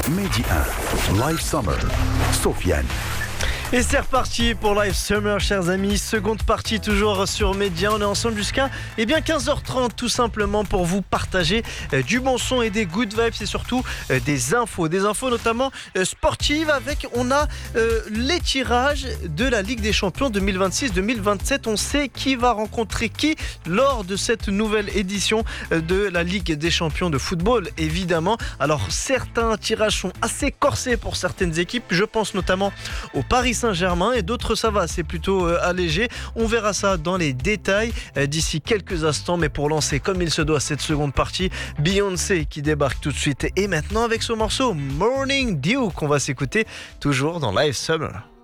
Mehdi 1, Live Summer, Sofiane. Et c'est reparti pour Live Summer, chers amis. Seconde partie toujours sur Média. On est ensemble jusqu'à 15h30 tout simplement pour vous partager du bon son et des good vibes et surtout des infos notamment sportives on a les tirages de la Ligue des Champions 2026-2027. On sait qui va rencontrer qui lors de cette nouvelle édition de la Ligue des Champions de football, évidemment. Alors certains tirages sont assez corsés pour certaines équipes. Je pense notamment au Paris Saint-Germain et d'autres ça va, c'est plutôt allégé. On verra ça dans les détails d'ici quelques instants, mais pour lancer comme il se doit cette seconde partie, Beyoncé qui débarque tout de suite et maintenant avec son morceau Morning Dew qu'on va s'écouter toujours dans Live Summer.